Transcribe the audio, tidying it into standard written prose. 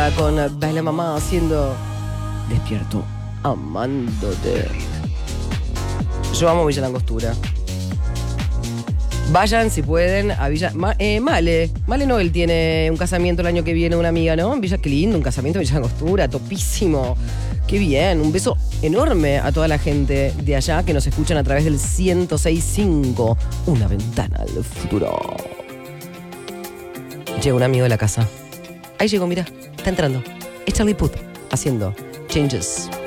Angostura con Baila Mamá haciendo Despierto amándote. Yo amo Villa La Angostura. Vayan si pueden a Villa... Male Noel tiene un casamiento el año que viene, una amiga, ¿no? En Villa, qué lindo, un casamiento en Villa La Angostura, topísimo. Qué bien, un beso enorme a toda la gente de allá que nos escuchan a través del 106.5. Una ventana al futuro. Llega un amigo de la casa. Ahí llegó, mira, está entrando. Es Charlie Puth haciendo Changes.